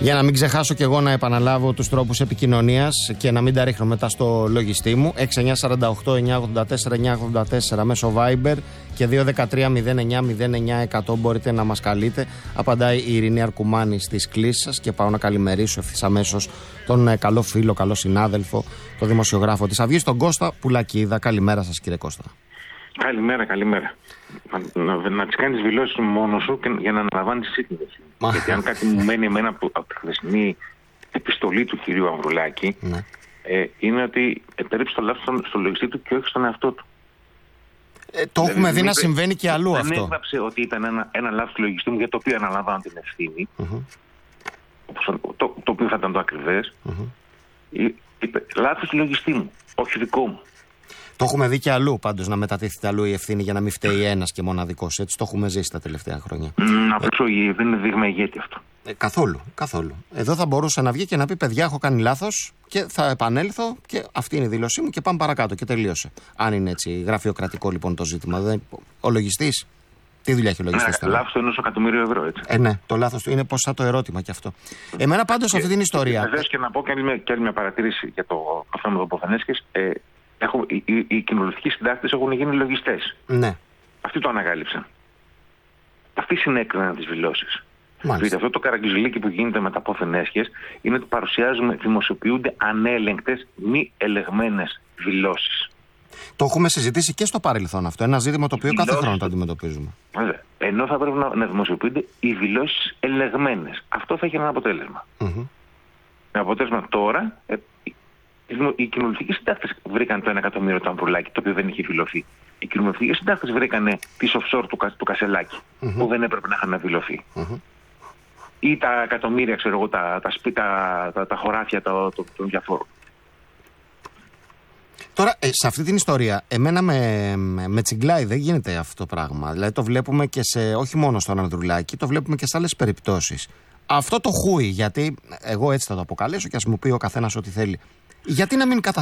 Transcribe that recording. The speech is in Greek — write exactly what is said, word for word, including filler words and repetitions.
Για να μην ξεχάσω κι εγώ να επαναλάβω τους τρόπους επικοινωνίας και να μην τα ρίχνω μετά στο λογιστή μου. έξι εννιά τέσσερα οκτώ εννιά ογδόντα τέσσερα εννιά ογδόντα τέσσερα μέσω Viber και δύο ένα τρία μηδέν εννιά μηδέν εννιά εκατό μπορείτε να μας καλείτε. Απαντάει η Ειρήνη Αρκουμάνη στις κλήσεις σας και πάω να καλημερίσω ευθύς αμέσως τον καλό φίλο, καλό συνάδελφο, τον δημοσιογράφο της Αυγής, τον Κώστα Πουλακίδα. Καλημέρα σας, κύριε Κώστα. Καλημέρα, καλημέρα. Να, να, να τις κάνεις δηλώσεις μόνος σου και, για να αναλαμβάνεις εσύ την ευθύνη. Γιατί αν κάτι μου μένει εμένα από, από τη χθεσινή επιστολή του κυρίου Ανδρουλάκη, ναι. ε, είναι ότι επέριψε το λάθος στο, στο λογιστή του και όχι στον εαυτό του. Ε, το δηλαδή, έχουμε δει να συμβαίνει και αλλού δεν αυτό. Δεν έγραψε ότι ήταν ένα, ένα λάθος του λογιστή μου για το οποίο αναλαμβάνω την ευθύνη, mm-hmm. το, το, το οποίο θα ήταν το ακριβές. Mm-hmm. Είπε λάθος του λογιστή μου, όχι δικό μου. Το έχουμε δει και αλλού πάντως να μετατίθεται αλλού η ευθύνη για να μην φταίει ένας και μοναδικός. Έτσι το έχουμε ζήσει τα τελευταία χρόνια. Να πω ε, δεν είναι δείγμα ηγέτη αυτό. Ε, καθόλου, καθόλου. Εδώ θα μπορούσε να βγει και να πει: παιδιά, έχω κάνει λάθος και θα επανέλθω και αυτή είναι η δήλωσή μου και πάμε παρακάτω και τελείωσε. Αν είναι έτσι γραφειοκρατικό λοιπόν το ζήτημα. Δεν... Ο λογιστής, τι δουλειά έχει ο λογιστής? Ναι, λάθος του ενός εκατομμύριου ευρώ, έτσι. Ε, ναι, το λάθος του είναι ποσά το ερώτημα κι αυτό. Εμένα πάντως και, αυτή την ιστορία. Βεβαίως και να πω και άλλη μια, και άλλη μια παρατήρηση για το θέμα του Ποφανέσκης. Ε, Έχω, οι, οι, οι κοινοβουλευτικοί συντάκτες έχουν γίνει λογιστές. Ναι. Αυτοί το ανακάλυψαν. Αυτοί συνέκριναν τις δηλώσεις. Δηλαδή αυτό το καραγκιουζιλίκι που γίνεται με τα πόθεν έσχες είναι ότι παρουσιάζουμε, δημοσιοποιούνται ανέλεγκτες, μη ελεγμένες δηλώσεις. Το έχουμε συζητήσει και στο παρελθόν αυτό. Ένα ζήτημα το οποίο δηλώσεις... κάθε χρόνο το αντιμετωπίζουμε. Βέβαια. Ενώ θα πρέπει να, να δημοσιοποιούνται οι δηλώσεις ελεγμένες. Αυτό θα έχει ένα αποτέλεσμα. Mm-hmm. Με αποτέλεσμα τώρα. Ε, Οι κοινοβουλευτικοί συντάκτες βρήκαν το ένα εκατομμύριο του Ανδρουλάκη, το οποίο δεν είχε δηλωθεί. Οι κοινοβουλευτικοί συντάκτες βρήκαν τις offshore του, του Κασελάκη, mm-hmm. που δεν έπρεπε να είχαν δηλωθεί. Mm-hmm. Ή τα εκατομμύρια, ξέρω εγώ, τα, τα σπίτα, τα, τα χωράφια των το, το διαφόρων. Τώρα, ε, σε αυτή την ιστορία, εμένα με, με, με τσιγκλάει, δεν γίνεται αυτό το πράγμα. Δηλαδή το βλέπουμε και σε, όχι μόνο στον Ανδρουλάκη, το βλέπουμε και σε άλλες περιπτώσεις. Αυτό το χούι, γιατί εγώ έτσι θα το αποκαλέσω και ας μου πει ο καθένας ό,τι θέλει. Γιατί να μην κατα...